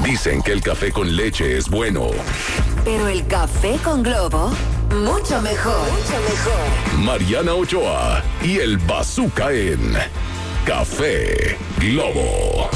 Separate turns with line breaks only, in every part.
Dicen que el café con leche es bueno.
Pero el café con Globo, mucho mejor. Mucho mejor.
Mariana Ochoa y el Bazooka en Café Globo.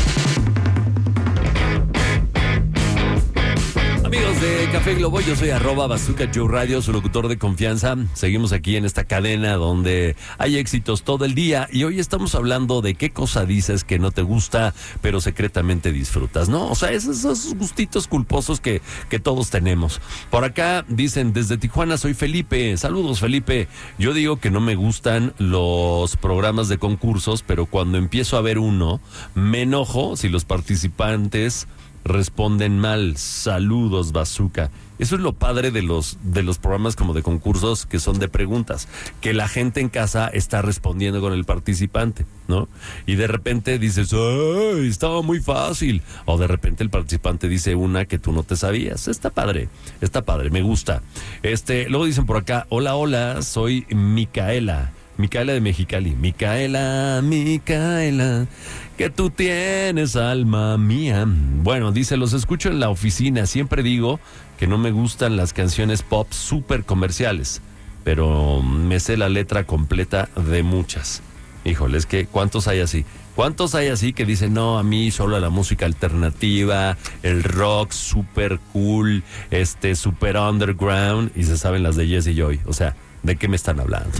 Amigos de Café Globo, yo soy @Bazooka Joe Radio, su locutor de confianza. Seguimos aquí en esta cadena donde hay éxitos todo el día y hoy estamos hablando de qué cosa dices que no te gusta, pero secretamente disfrutas, ¿no? O sea, esos gustitos culposos que todos tenemos. Por acá dicen, desde Tijuana soy Felipe. Saludos, Felipe. Yo digo que no me gustan los programas de concursos, pero cuando empiezo a ver uno, me enojo si los participantes responden mal. Saludos, Bazooka. Eso es lo padre de los programas como de concursos que son de preguntas, que la gente en casa está respondiendo con el participante, ¿no? Y de repente dices, ¡ay, estaba muy fácil! O de repente el participante dice una que tú no te sabías. Está padre, me gusta. Luego dicen por acá, hola, soy Micaela de Mexicali. Micaela, que tú tienes alma mía. Bueno, dice, los escucho en la oficina. Siempre digo que no me gustan las canciones pop súper comerciales, pero me sé la letra completa de muchas. Híjole, es que ¿cuántos hay así? ¿Cuántos hay así que dicen, no, a mí solo la música alternativa, el rock super cool, super underground, y se saben las de Jesse Joy? O sea, ¿de qué me están hablando?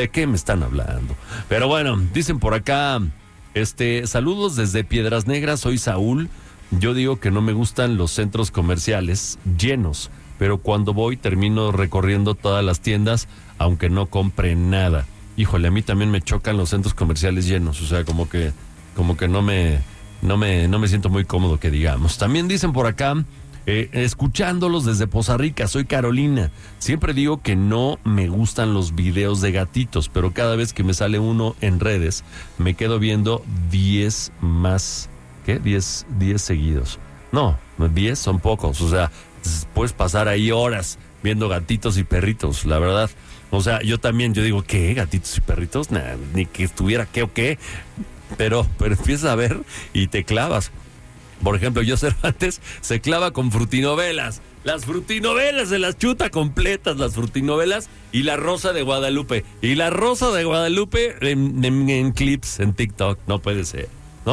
Pero bueno, dicen por acá, saludos desde Piedras Negras, soy Saúl. Yo digo que no me gustan los centros comerciales llenos, pero cuando voy termino recorriendo todas las tiendas, aunque no compre nada. Híjole, a mí también me chocan los centros comerciales llenos, o sea, como que no me siento muy cómodo, que digamos. También dicen por acá, escuchándolos desde Poza Rica, soy Carolina. Siempre digo que no me gustan los videos de gatitos, pero cada vez que me sale uno en redes, me quedo viendo 10 más. ¿Qué? 10 seguidos. No, 10 son pocos, o sea, puedes pasar ahí horas viendo gatitos y perritos, la verdad. O sea, yo digo, ¿qué? ¿Gatitos y perritos? Nah, ni que estuviera qué o qué. Pero empiezas a ver y te clavas. Por ejemplo, yo Cervantes se clava con frutinovelas. Las frutinovelas se las chuta completas, las frutinovelas, y La Rosa de Guadalupe. Y La Rosa de Guadalupe en clips en TikTok. No puede ser.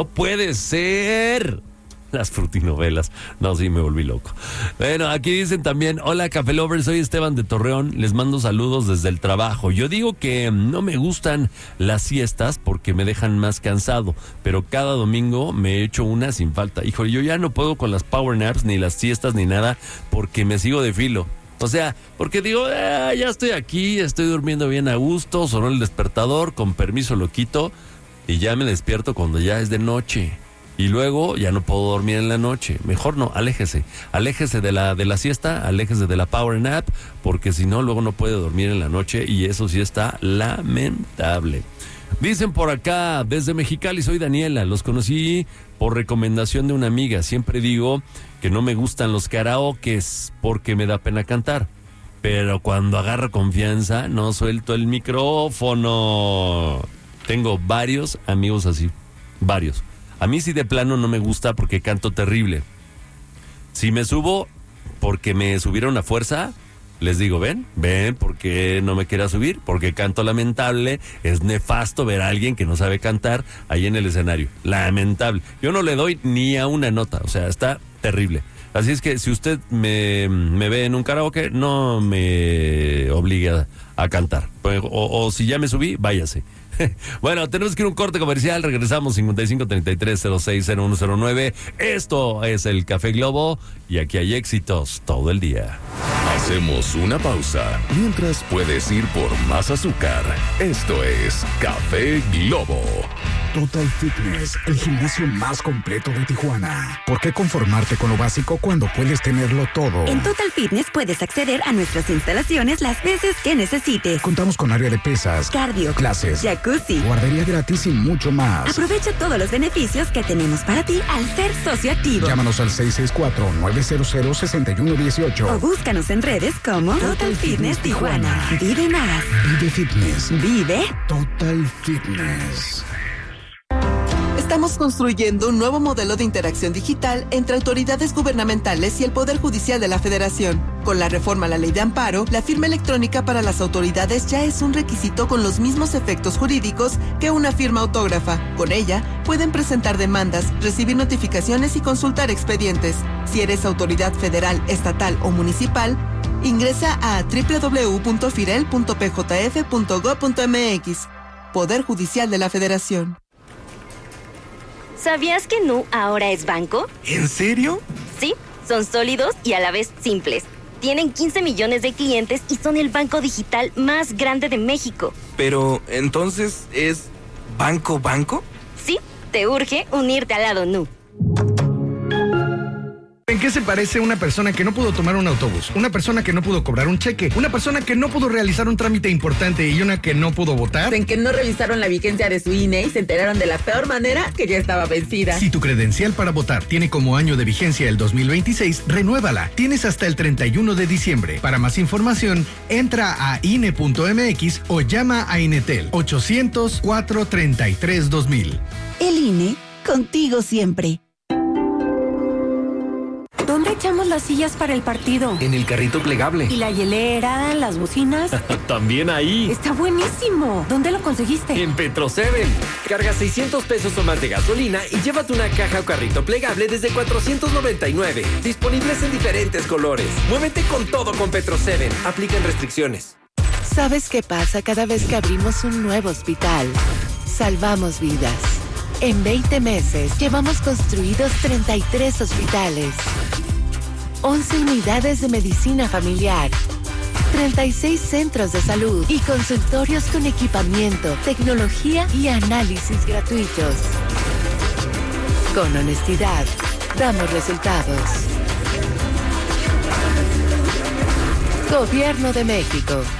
Las frutinovelas. No, sí, me volví loco. Bueno, aquí dicen también, hola Café Lovers, soy Esteban de Torreón, les mando saludos desde el trabajo. Yo digo que no me gustan las siestas porque me dejan más cansado, pero cada domingo me echo una sin falta. Híjole, yo ya no puedo con las power naps, ni las siestas, ni nada, porque me sigo de filo. O sea, porque digo, ya estoy aquí, estoy durmiendo bien a gusto, sonó el despertador, con permiso lo quito, y ya me despierto cuando ya es de noche. Y luego ya no puedo dormir en la noche. Mejor no, aléjese de la siesta, aléjese de la power nap, porque si no, luego no puede dormir en la noche y eso sí está lamentable. Dicen por acá, desde Mexicali, soy Daniela, los conocí por recomendación de una amiga. Siempre digo que no me gustan los karaokes porque me da pena cantar, pero cuando agarro confianza no suelto el micrófono. Tengo varios amigos así, varios. A mí sí de plano no me gusta porque canto terrible. Si me subo porque me subieron a fuerza, les digo, ven, porque no me quiera subir, porque canto lamentable. Es nefasto ver a alguien que no sabe cantar ahí en el escenario. Lamentable. Yo no le doy ni a una nota, o sea, está terrible. Así es que si usted me ve en un karaoke, no me obligue a cantar. O si ya me subí, váyase. Bueno, tenemos que ir a un corte comercial. Regresamos 5533-060109. Esto es el Café Globo y aquí hay éxitos todo el día.
Hacemos una pausa. Mientras puedes ir por más azúcar. Esto es Café Globo.
Total Fitness, el gimnasio más completo de Tijuana. ¿Por qué conformarte con lo básico cuando puedes tenerlo todo?
En Total Fitness puedes acceder a nuestras instalaciones las veces que necesites.
Contamos con área de pesas,
cardio,
clases,
jacuzzi,
guardería gratis y mucho más.
Aprovecha todos los beneficios que tenemos para ti al ser socio activo.
Llámanos al 664-900-6118
o búscanos en redes como Total Fitness Tijuana. Vive más.
Vive Fitness.
Vive
Total Fitness.
Estamos construyendo un nuevo modelo de interacción digital entre autoridades gubernamentales y el Poder Judicial de la Federación. Con la reforma a la Ley de Amparo, la firma electrónica para las autoridades ya es un requisito con los mismos efectos jurídicos que una firma autógrafa. Con ella, pueden presentar demandas, recibir notificaciones y consultar expedientes. Si eres autoridad federal, estatal o municipal, ingresa a www.firel.pjf.gov.mx. Poder Judicial de la Federación.
¿Sabías que Nu ahora es banco?
¿En serio?
Sí, son sólidos y a la vez simples. Tienen 15 millones de clientes y son el banco digital más grande de México.
Pero, ¿entonces es banco?
Sí, te urge unirte al lado Nu.
¿En qué se parece una persona que no pudo tomar un autobús, una persona que no pudo cobrar un cheque, una persona que no pudo realizar un trámite importante y una que no pudo votar?
En que no revisaron la vigencia de su INE y se enteraron de la peor manera que ya estaba vencida.
Si tu credencial para votar tiene como año de vigencia el 2026, renuévala. Tienes hasta el 31 de diciembre. Para más información, entra a INE.mx o llama a Inetel 800-433-2000.
El INE, contigo siempre.
¿Dónde echamos las sillas para el partido?
En el carrito plegable.
¿Y la hielera, las bocinas?
También ahí.
Está buenísimo. ¿Dónde lo conseguiste?
En Petro 7. Carga 600 pesos o más de gasolina y llévate una caja o carrito plegable desde 499. Disponibles en diferentes colores. Muévete con todo con Petro 7. Aplican restricciones.
¿Sabes qué pasa cada vez que abrimos un nuevo hospital? Salvamos vidas. En 20 meses llevamos construidos 33 hospitales, 11 unidades de medicina familiar, 36 centros de salud y consultorios con equipamiento, tecnología y análisis gratuitos. Con honestidad, damos resultados. Gobierno de México.